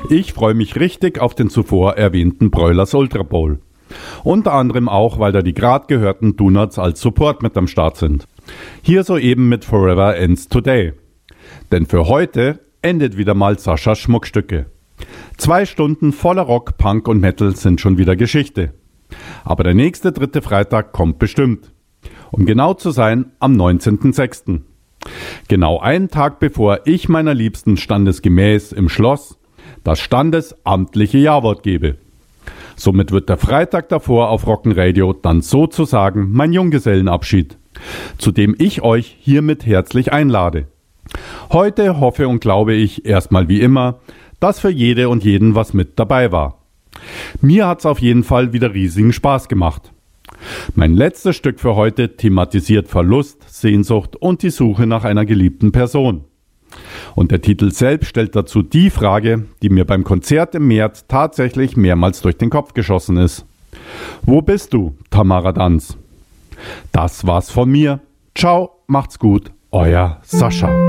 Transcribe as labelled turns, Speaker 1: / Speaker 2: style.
Speaker 1: Ich freue mich richtig auf den zuvor erwähnten Broilers Ultra Bowl. Unter anderem auch, weil da die gerade gehörten Donuts als Support mit am Start sind. Hier soeben mit Forever Ends Today. Denn für heute endet wieder mal Saschas Schmuckstücke. 2 Stunden voller Rock, Punk und Metal sind schon wieder Geschichte. Aber der nächste 3. Freitag kommt bestimmt. Um genau zu sein, am 19.06. Genau einen Tag bevor ich meiner Liebsten standesgemäß im Schloss das standesamtliche Ja-Wort gebe. Somit wird der Freitag davor auf Rockenradio dann sozusagen mein Junggesellenabschied, zu dem ich euch hiermit herzlich einlade. Heute hoffe und glaube ich erstmal wie immer, dass für jede und jeden was mit dabei war. Mir hat's auf jeden Fall wieder riesigen Spaß gemacht. Mein letztes Stück für heute thematisiert Verlust, Sehnsucht und die Suche nach einer geliebten Person. Und der Titel selbst stellt dazu die Frage, die mir beim Konzert im März tatsächlich mehrmals durch den Kopf geschossen ist. Wo bist du, Tamara Danz? Das war's von mir. Ciao, macht's gut, euer Sascha.